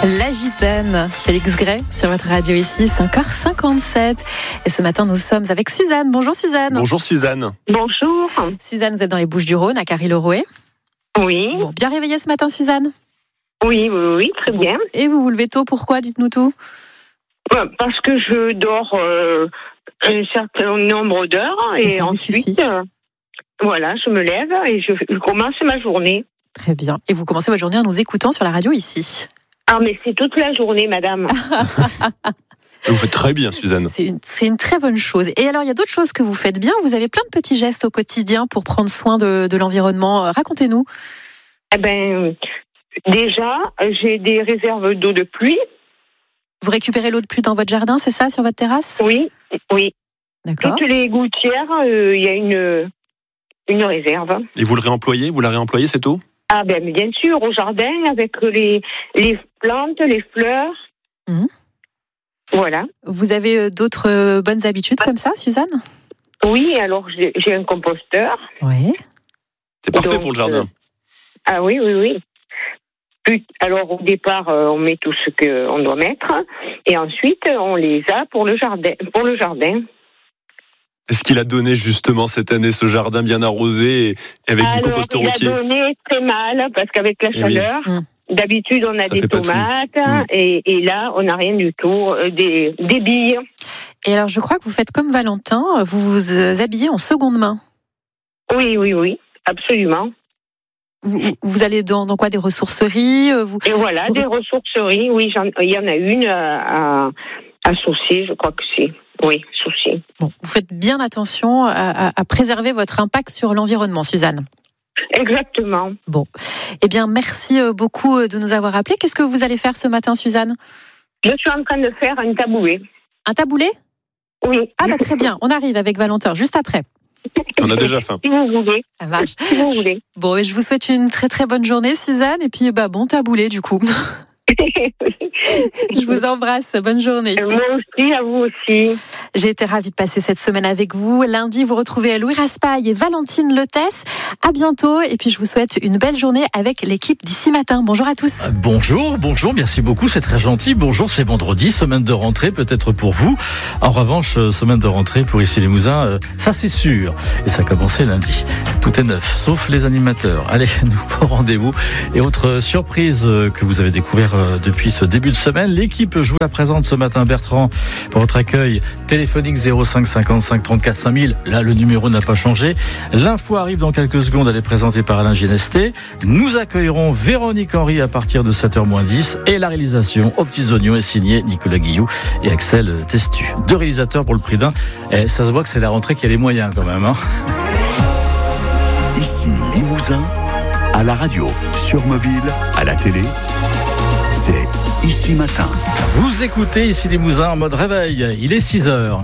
La Gitane, Félix Gray sur votre radio ici, 5h57. Et ce matin, nous sommes avec Suzanne. Bonjour Suzanne. Bonjour Suzanne. Bonjour. Suzanne, vous êtes dans les Bouches-du-Rhône, à Carry-le-Rouet. Oui. Bon, bien réveillée ce matin, Suzanne? Oui, très bien. Et vous vous levez tôt, pourquoi? Dites-nous tout. Parce que je dors un certain nombre d'heures et ensuite, voilà, je me lève et je commence ma journée. Très bien. Et vous commencez votre journée en nous écoutant sur la radio ici. Ah, mais c'est toute la journée, madame. Vous faites très bien, Suzanne. C'est une très bonne chose. Et alors, il y a d'autres choses que vous faites bien. Vous avez plein de petits gestes au quotidien pour prendre soin de l'environnement. Racontez-nous. Eh bien, déjà, j'ai des réserves d'eau de pluie. Vous récupérez l'eau de pluie dans votre jardin, c'est ça, sur votre terrasse? Oui. D'accord. Toutes les gouttières, il y a une réserve. Et vous le réemployez? Vous la réemployez, cette eau? Ah ben bien sûr, au jardin, avec les plantes, les fleurs. Mmh. Voilà. Vous avez d'autres bonnes habitudes comme ça, Suzanne? Oui, alors j'ai un composteur. Oui. C'est parfait pour le jardin. Ah oui. Alors au départ, on met tout ce qu'on doit mettre, et ensuite on les a pour le jardin. Est-ce qu'il a donné justement cette année ce jardin bien arrosé et avec du composteur au pied? Il a donné très mal parce qu'avec la chaleur, d'habitude on a des tomates et là on n'a rien du tout, des billes. Et alors je crois que vous faites comme Valentin, vous vous habillez en seconde main. Oui, absolument. Vous allez dans quoi? Des ressourceries Et voilà, des ressourceries, oui, il y en a une à Saucier, je crois que c'est. Oui, Saucier. Bon, vous faites bien attention à préserver votre impact sur l'environnement, Suzanne. Exactement. Bon, eh bien, merci beaucoup de nous avoir appelés. Qu'est-ce que vous allez faire ce matin, Suzanne? Je suis en train de faire un taboulet. Un taboulet? Oui. Ah bah très bien, on arrive avec Valentin, juste après. On a déjà faim. Si vous voulez. Ça marche. Si vous voulez. Bon, et je vous souhaite une très très bonne journée, Suzanne, et puis bon taboulet du coup. Je vous embrasse, bonne journée. Moi aussi, à vous aussi. J'ai été ravie de passer cette semaine avec vous. Lundi, vous retrouvez Louis Raspail et Valentine Lotès. À bientôt, et puis je vous souhaite une belle journée avec l'équipe d'Ici Matin. Bonjour à tous. Bonjour, merci beaucoup, c'est très gentil. Bonjour, c'est vendredi, semaine de rentrée peut-être pour vous. En revanche, semaine de rentrée pour Issy-les-Mousins, ça c'est sûr. Et ça a commencé lundi. Tout est neuf, sauf les animateurs. Allez, nouveau rendez-vous. Et autre surprise que vous avez découvert depuis ce début de semaine, l'équipe, je vous la présente ce matin, Bertrand, pour votre accueil téléphonique 05 55 34 5000. Là, le numéro n'a pas changé. L'info arrive dans quelques secondes, elle est présentée par Alain Genesté. Nous accueillerons Véronique Henry à partir de 7h-10 et la réalisation aux petits oignons est signée Nicolas Guillou et Axel Testu. 2 réalisateurs pour le prix d'un. Et ça se voit que c'est la rentrée qui a les moyens quand même. Ici Limousin, à la radio, sur mobile, à la télé, c'est Ici Matin. Vous écoutez Ici Limousin en mode réveil, il est 6h.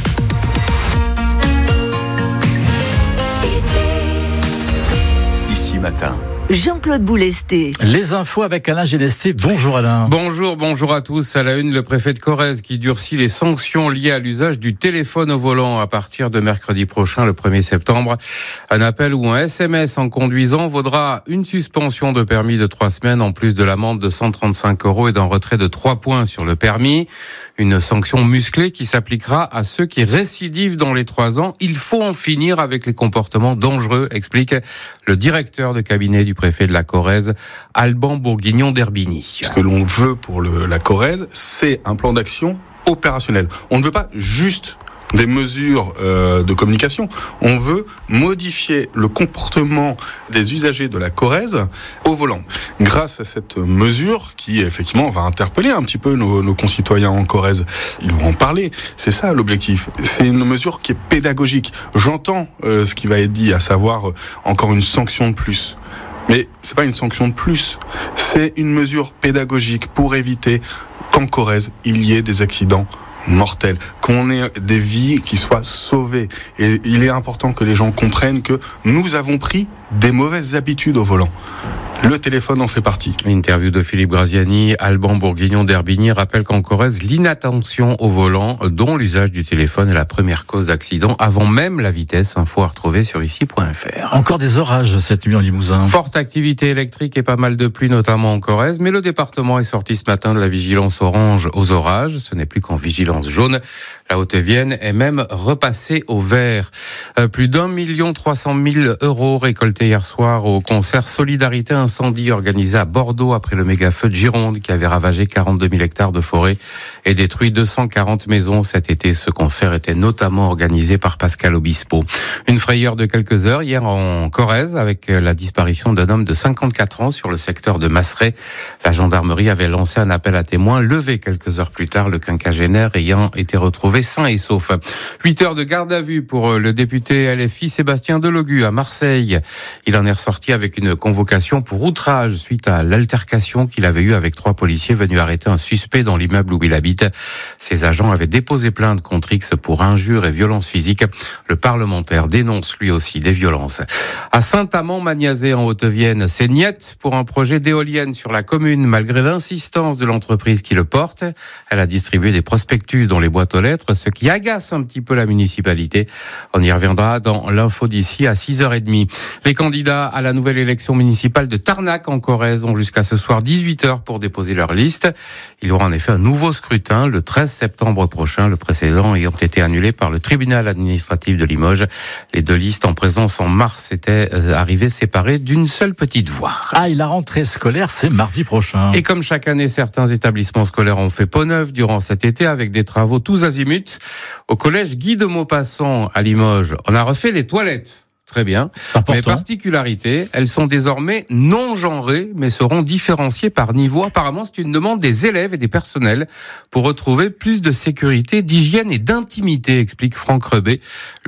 Ici Matin. Jean-Claude Boulesté. Les infos avec Alain Genesté. Bonjour Alain. Bonjour à tous. À la une, le préfet de Corrèze qui durcit les sanctions liées à l'usage du téléphone au volant à partir de mercredi prochain, le 1er septembre. Un appel ou un SMS en conduisant vaudra une suspension de permis de 3 semaines en plus de l'amende de 135 € et d'un retrait de 3 points sur le permis. Une sanction musclée qui s'appliquera à ceux qui récidivent dans les 3 ans. Il faut en finir avec les comportements dangereux, explique le directeur de cabinet du préfet de la Corrèze, Alban Bourguignon-d'Herbigny. Ce que l'on veut pour la Corrèze, c'est un plan d'action opérationnel. On ne veut pas juste des mesures de communication. On veut modifier le comportement des usagers de la Corrèze au volant. Grâce à cette mesure qui, effectivement, va interpeller un petit peu nos concitoyens en Corrèze. Ils vont en parler. C'est ça l'objectif. C'est une mesure qui est pédagogique. J'entends ce qui va être dit, à savoir encore une sanction de plus. Mais c'est pas une sanction de plus. C'est une mesure pédagogique pour éviter qu'en Corrèze, il y ait des accidents mortels, qu'on ait des vies qui soient sauvées. Et il est important que les gens comprennent que nous avons pris des mauvaises habitudes au volant. Le téléphone en fait partie. Interview de Philippe Graziani. Alban Bourguignon d'Herbigny rappelle qu'en Corrèze, l'inattention au volant, dont l'usage du téléphone, est la première cause d'accident avant même la vitesse. Info à retrouver sur ici.fr. Encore des orages cette nuit en Limousin. Forte activité électrique et pas mal de pluie, notamment en Corrèze. Mais le département est sorti ce matin de la vigilance orange aux orages. Ce n'est plus qu'en vigilance jaune. La Haute-Vienne est même repassée au vert. Plus d'1 300 000 € récoltés hier soir au concert Solidarité Incendie organisé à Bordeaux après le méga-feu de Gironde qui avait ravagé 42 000 hectares de forêt et détruit 240 maisons cet été. Ce concert était notamment organisé par Pascal Obispo. Une frayeur de quelques heures hier en Corrèze avec la disparition d'un homme de 54 ans sur le secteur de Masseray. La gendarmerie avait lancé un appel à témoins levé quelques heures plus tard, le quinquagénaire ayant été retrouvé sain et sauf. 8 heures de garde à vue pour le député LFI Sébastien Delogu à Marseille. Il en est ressorti avec une convocation pour outrage suite à l'altercation qu'il avait eue avec 3 policiers venus arrêter un suspect dans l'immeuble où il habite. Ces agents avaient déposé plainte contre X pour injures et violences physiques. Le parlementaire dénonce lui aussi des violences. À Saint-Amand-Magnazé en Haute-Vienne, c'est niette pour un projet d'éolienne sur la commune malgré l'insistance de l'entreprise qui le porte. Elle a distribué des prospectus dans les boîtes aux lettres, ce qui agace un petit peu la municipalité. On y reviendra dans l'info d'ici à 6h30. Les candidats à la nouvelle élection municipale de Tarnac en Corrèze ont jusqu'à ce soir 18h pour déposer leur liste. Il y aura en effet un nouveau scrutin le 13 septembre prochain, le précédent ayant été annulé par le tribunal administratif de Limoges. Les 2 listes en présence en mars étaient arrivées séparées d'une seule petite voix. Et la rentrée scolaire, c'est mardi prochain. Et comme chaque année, certains établissements scolaires ont fait peau neuve durant cet été avec des travaux tous azimuts. Au collège Guy de Maupassant à Limoges, on a refait les toilettes. Très bien. Mais particularité, elles sont désormais non genrées, mais seront différenciées par niveau. Apparemment, c'est une demande des élèves et des personnels pour retrouver plus de sécurité, d'hygiène et d'intimité, explique Franck Rebet,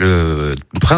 le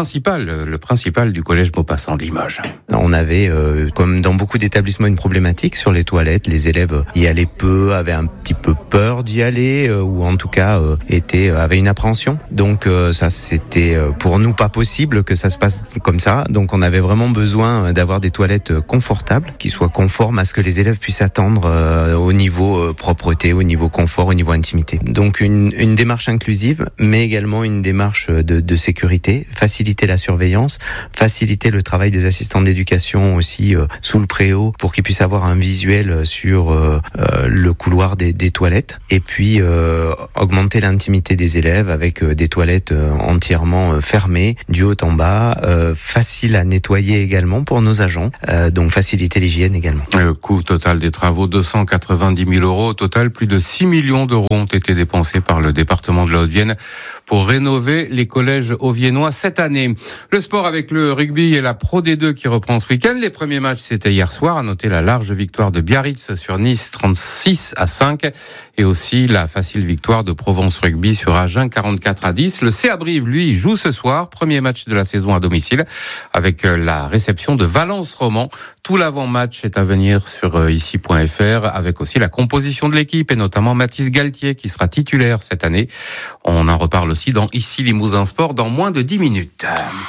principal du collège Maupassant de Limoges. On avait, comme dans beaucoup d'établissements, une problématique sur les toilettes. Les élèves y allaient peu, avaient un petit peu peur d'y aller, ou en tout cas avaient une appréhension. Donc ça, c'était pour nous pas possible que ça se passe comme ça, donc on avait vraiment besoin d'avoir des toilettes confortables, qui soient conformes à ce que les élèves puissent attendre au niveau propreté, au niveau confort, au niveau intimité. Donc une démarche inclusive, mais également une démarche de sécurité, faciliter la surveillance, faciliter le travail des assistants d'éducation aussi sous le préau pour qu'ils puissent avoir un visuel sur le couloir des toilettes, et puis augmenter l'intimité des élèves avec des toilettes entièrement fermées, du haut en bas, facile à nettoyer également pour nos agents, donc faciliter l'hygiène également. Le coût total des travaux, 290 000 €. Au total, plus de 6 millions d'euros ont été dépensés par le département de la Haute-Vienne pour rénover les collèges hauts-viennois cette année. Le sport avec le rugby et la Pro D2 qui reprend ce week-end. Les premiers matchs, c'était hier soir. À noter la large victoire de Biarritz sur Nice, 36-5. Et aussi la facile victoire de Provence Rugby sur Agen, 44-10. Le CA Brive, lui, joue ce soir. Premier match de la saison à domicile avec la réception de Valence Roman. Tout l'avant-match est à venir sur ici.fr avec aussi la composition de l'équipe et notamment Mathis Galtier qui sera titulaire cette année. On en reparle aussi dans Ici Limousin Sport dans moins de 10 minutes.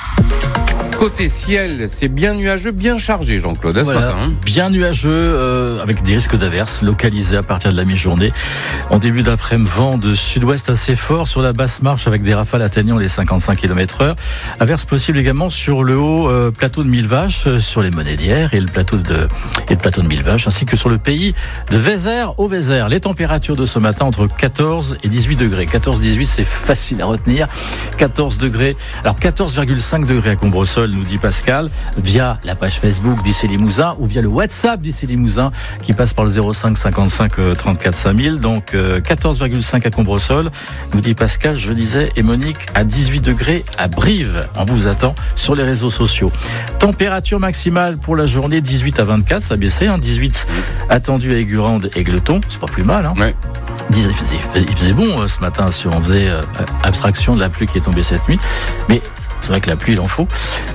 Côté ciel, c'est bien nuageux, bien chargé, Jean-Claude, ce matin. Bien nuageux, avec des risques d'averses localisés à partir de la mi-journée. En début d'après-midi, vent de sud-ouest assez fort sur la basse marche avec des rafales atteignant les 55 km/h. Averses possibles également sur le haut plateau de Millevaches, sur les Monédières et le plateau de Millevaches, ainsi que sur le pays de Vézère au Vézère. Les températures de ce matin entre 14 et 18 degrés. 14-18, c'est facile à retenir. 14 degrés. Alors 14,5 degrés à Combressol, nous dit Pascal, via la page Facebook d'Ici Limousin ou via le WhatsApp d'Ici Limousin qui passe par le 05 55 34 5000. Donc 14,5 à Combressol, nous dit Pascal, je disais, et Monique à 18 degrés à Brive. On vous attend sur les réseaux sociaux. Température maximale pour la journée 18 à 24, ça a baissé, 18 attendu à Aigurande et Gleton, c'est pas plus mal. Ouais. Il faisait bon ce matin si on faisait abstraction de la pluie qui est tombée cette nuit, mais c'est vrai que la pluie, il en faut.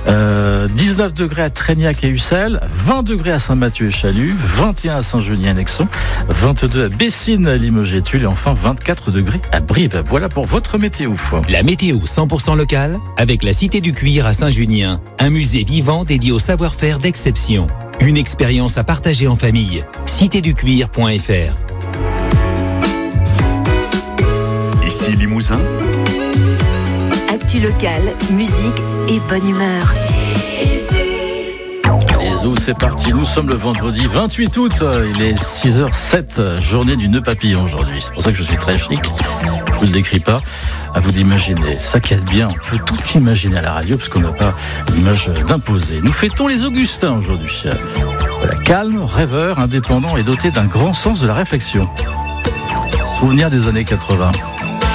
19 degrés à Trégnac et Ussel, 20 degrés à Saint-Mathieu et Chalut, 21 à Saint-Genis-en-Nexon, 22 à Bessines, à Limoges et Tulle et enfin 24 degrés à Brive. Voilà pour votre météo. La météo 100% locale avec la Cité du Cuir à Saint-Junien, un musée vivant dédié au savoir-faire d'exception. Une expérience à partager en famille. citéducuir.fr. Ici Limousin. Actu local, musique et bonne humeur. Allez, c'est parti. Nous sommes le vendredi 28 août. Il est 6h07, journée du nœud papillon aujourd'hui. C'est pour ça que je suis très chic. Je vous le décris pas. À vous d'imaginer. Ça quête bien. On peut tout imaginer à la radio parce qu'on n'a pas l'image d'imposer. Nous fêtons les Augustins aujourd'hui. Voilà, calme, rêveur, indépendant et doté d'un grand sens de la réflexion. Souvenir des années 80.